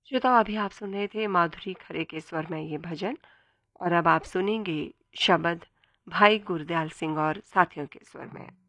श्रोताओ, अभी आप सुन रहे थे माधुरी खरे के स्वर में ये भजन। और अब आप सुनेंगे शब्द भाई गुरदयाल सिंह और साथियों के स्वर में।